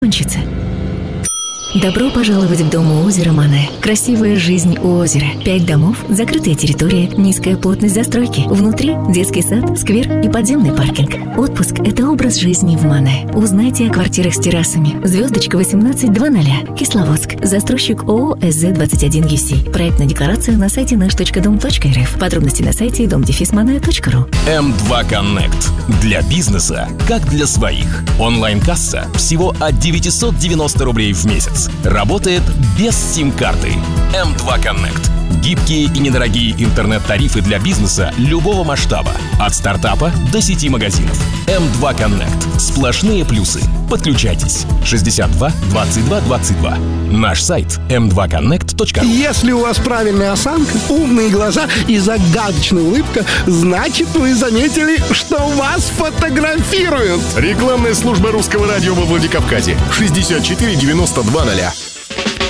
кончится. Добро пожаловать в дом у озера Мане. Красивая жизнь у озера. 5 домов, закрытая территория, низкая плотность застройки. Внутри детский сад, сквер и подземный паркинг. Отпуск – это образ жизни в Мане. Узнайте о квартирах с террасами. Звездочка 1820. Кисловодск. Застройщик ООО СЗ-21ЮС. Проектная декларация на сайте наш.дом.рф. Подробности на сайте dom-mane.ru. М2 Connect. Для бизнеса, как для своих. Онлайн-касса всего от 990 рублей в месяц. Работает без сим-карты. М2 Connect. Гибкие и недорогие интернет-тарифы для бизнеса любого масштаба. От стартапа до сети магазинов. М2 Connect. Сплошные плюсы. Подключайтесь. 62 22 22. Наш сайт m2connect.ru. Если у вас правильная осанка, умные глаза и загадочная улыбка, значит, вы заметили, что вас фотографируют. Рекламная служба Русского радио во Владикавказе. 64 92 0.